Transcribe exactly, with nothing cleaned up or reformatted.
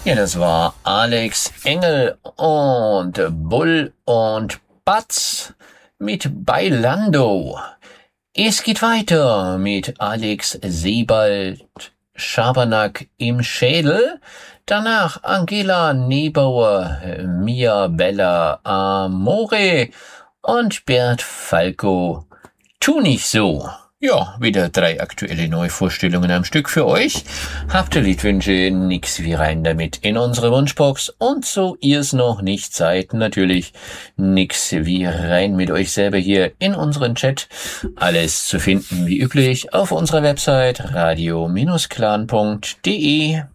Ja, das war Alex Engel und Bull und Batz mit Bailando. Es geht weiter mit Alex Sebald, Schabernack im Schädel. Danach Angela Nebauer, Mia Bella Amore und Bert Falco. Tu nicht so. Ja, wieder drei aktuelle Neuvorstellungen am Stück für euch. Habt ihr Liedwünsche? Nix wie rein damit in unsere Wunschbox. Und so ihr's noch nicht seid, natürlich nix wie rein mit euch selber hier in unseren Chat. Alles zu finden wie üblich auf unserer Website radio Bindestrich clan punkt de.